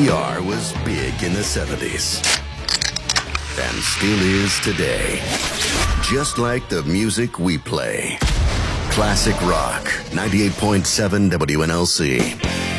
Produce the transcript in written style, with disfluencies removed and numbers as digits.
NPR was big in the 70s and still is today. Just like the music we play. Classic Rock, 98.7 WNLC.